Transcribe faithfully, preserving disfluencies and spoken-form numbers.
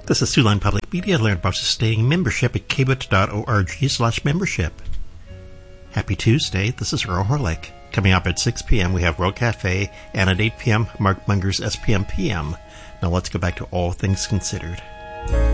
This is Siouxline Public Media. Learn about sustaining membership at kbit.org slash membership. Happy Tuesday. This is Earl Horlick. Coming up at six p.m. we have World Cafe, and at eight p.m. Mark Munger's S P M P M. Now let's go back to All Things Considered.